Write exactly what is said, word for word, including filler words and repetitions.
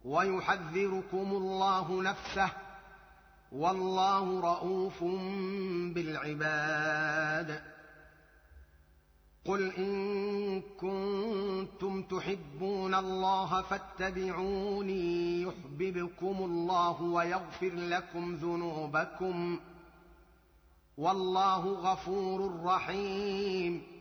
ويحذركم الله نفسه والله رءوف بالعباد. قل إن كنتم تحبون الله فاتبعوني يحببكم الله ويغفر لكم ذنوبكم والله غفور رحيم.